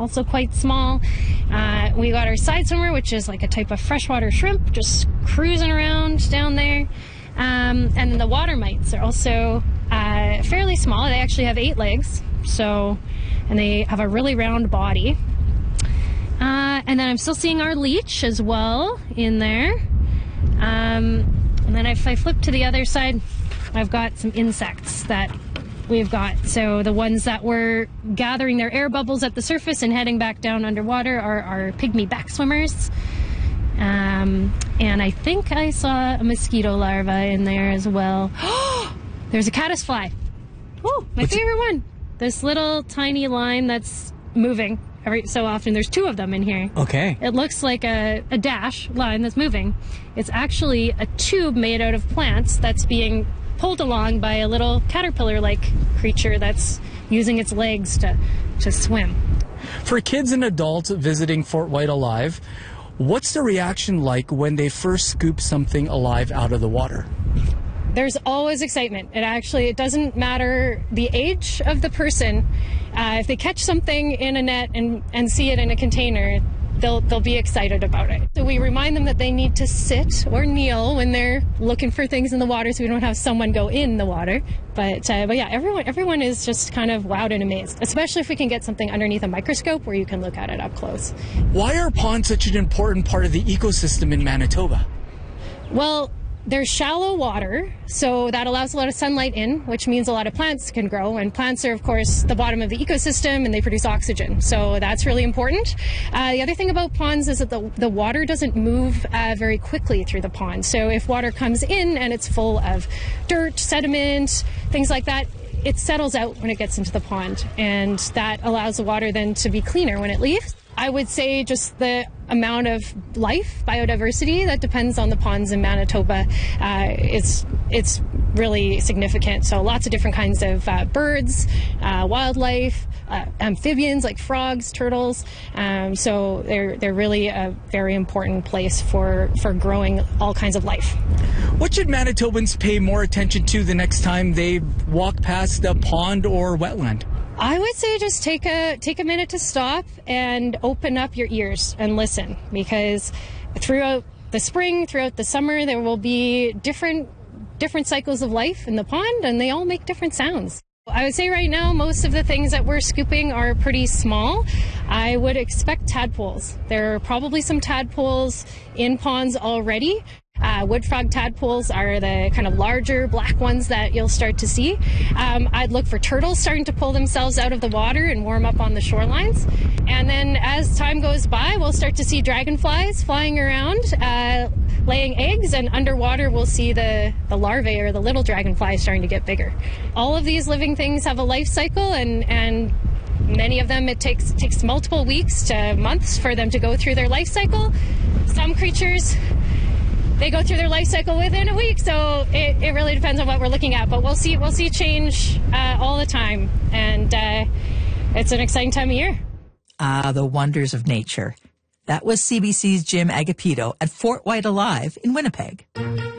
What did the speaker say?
also quite small. We got our side swimmer, which is like a type of freshwater shrimp, just cruising around down there. And then the water mites are also fairly small. They actually have 8 legs, and they have a really round body. And then I'm still seeing our leech as well in there. And then if I flip to the other side, I've got some insects that we've got. So the ones that were gathering their air bubbles at the surface and heading back down underwater are our pygmy back swimmers. And I think I saw a mosquito larva in there as well. There's a caddisfly. Oh, my favorite one. This little tiny line that's moving every so often. There's 2 of them in here. Okay. It looks like a dash line that's moving. It's actually a tube made out of plants that's being pulled along by a little caterpillar-like creature that's using its legs to swim. For kids and adults visiting Fort White alive, what's the reaction like when they first scoop something alive out of the water? There's always excitement. It doesn't matter the age of the person. If they catch something in a net and see it in a container, they'll be excited about it. So we remind them that they need to sit or kneel when they're looking for things in the water, so we don't have someone go in the water. But yeah, everyone is just kind of wowed and amazed, especially if we can get something underneath a microscope where you can look at it up close. Why are ponds such an important part of the ecosystem in Manitoba? Well, there's shallow water, so that allows a lot of sunlight in, which means a lot of plants can grow. And plants are, of course, the bottom of the ecosystem, and they produce oxygen. So that's really important. The other thing about ponds is that the water doesn't move very quickly through the pond. So if water comes in and it's full of dirt, sediment, things like that, it settles out when it gets into the pond. And that allows the water then to be cleaner when it leaves. I would say just the amount of life, biodiversity, that depends on the ponds in Manitoba. It's really significant. So lots of different kinds of birds, wildlife, amphibians like frogs, turtles. So they're really a very important place for growing all kinds of life. What should Manitobans pay more attention to the next time they walk past a pond or wetland? I would say just take a minute to stop and open up your ears and listen, because throughout the spring, throughout the summer, there will be different cycles of life in the pond, and they all make different sounds. I would say right now most of the things that we're scooping are pretty small. I would expect tadpoles. There are probably some tadpoles in ponds already. Wood frog tadpoles are the kind of larger black ones that you'll start to see. I'd look for turtles starting to pull themselves out of the water and warm up on the shorelines. And then as time goes by, we'll start to see dragonflies flying around, laying eggs, and underwater we'll see the larvae or the little dragonflies starting to get bigger. All of these living things have a life cycle, and many of them it takes multiple weeks to months for them to go through their life cycle. Some creatures, they go through their life cycle within a week, so it really depends on what we're looking at. But we'll see change all the time, and it's an exciting time of year. The wonders of nature. That was CBC's Jim Agapito at Fort White Alive in Winnipeg.